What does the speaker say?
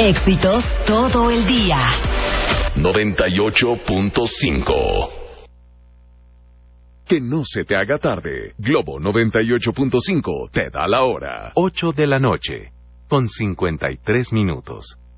Éxitos todo el día. 98.5. Que no se te haga tarde. Globo 98.5 te da la hora. 8 de la noche, con 53 minutos.